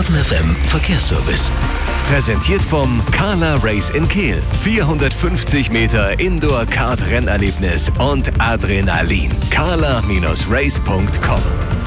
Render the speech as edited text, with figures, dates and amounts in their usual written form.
Baden FM Verkehrsservice. Präsentiert vom Carla Race in Kehl. 450 Meter Indoor-Kart-Rennerlebnis und Adrenalin. carla-race.com